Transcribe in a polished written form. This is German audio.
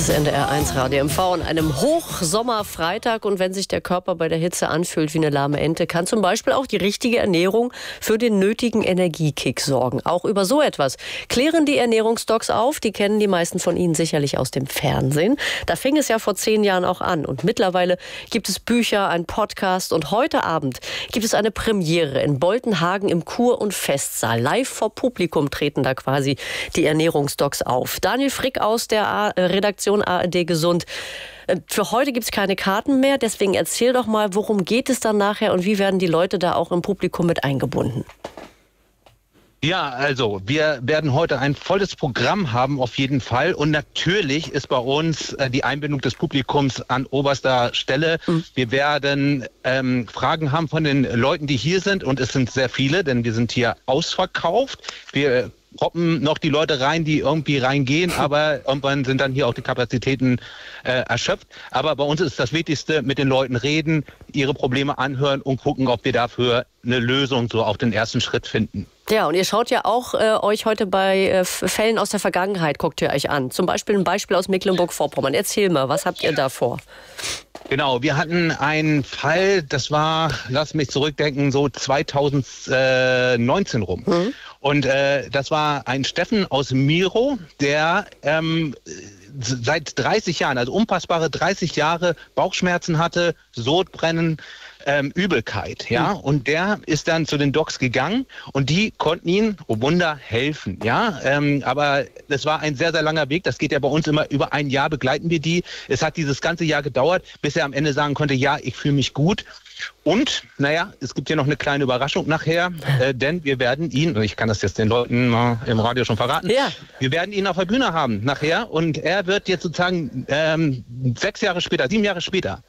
Das NDR1 Radio MV an einem Hochsommerfreitag. Und wenn sich der Körper bei der Hitze anfühlt wie eine lahme Ente, kann zum Beispiel auch die richtige Ernährung für den nötigen Energiekick sorgen. Auch über so etwas klären die Ernährungsdocs auf. Die kennen die meisten von Ihnen sicherlich aus dem Fernsehen. Da fing es ja vor 10 Jahren auch an. Und mittlerweile gibt es Bücher, einen Podcast. Und heute Abend gibt es eine Premiere in Boltenhagen im Kur- und Festsaal. Live vor Publikum treten da quasi die Ernährungsdocs auf. Daniel Frick aus der Redaktion ARD Gesund. Für heute gibt es keine Karten mehr, deswegen erzähl doch mal, worum geht es dann nachher und wie werden die Leute da auch im Publikum mit eingebunden? Ja, also wir werden heute ein volles Programm haben auf jeden Fall und natürlich ist bei uns die Einbindung des Publikums an oberster Stelle. Wir werden Fragen haben von den Leuten, die hier sind und es sind sehr viele, denn wir sind hier ausverkauft. Wir proppen noch die Leute rein, die irgendwie reingehen, aber irgendwann sind dann hier auch die Kapazitäten erschöpft. Aber bei uns ist das Wichtigste, mit den Leuten reden, ihre Probleme anhören und gucken, ob wir dafür eine Lösung so auf den ersten Schritt finden. Ja, und ihr schaut ja auch euch heute bei Fällen aus der Vergangenheit, guckt ihr euch an. Zum Beispiel ein Beispiel aus Mecklenburg-Vorpommern. Erzähl mal, was habt ihr da vor? Genau, wir hatten einen Fall, das war, lass mich zurückdenken, so 2019 rum. Und das war ein Steffen aus Miro, der seit 30 Jahren, also unfassbare 30 Jahre Bauchschmerzen hatte, Sodbrennen, Übelkeit, ja, und der ist dann zu den Docs gegangen und die konnten ihm, oh Wunder, helfen, ja, aber das war ein sehr, sehr langer Weg, das geht ja bei uns immer über ein Jahr, begleiten wir die, es hat dieses ganze Jahr gedauert, bis er am Ende sagen konnte, ja, ich fühle mich gut. Und, naja, es gibt ja noch eine kleine Überraschung nachher, denn wir werden ihn, ich kann das jetzt den Leuten mal im Radio schon verraten, wir werden ihn auf der Bühne haben nachher und er wird jetzt sozusagen 7 Jahre später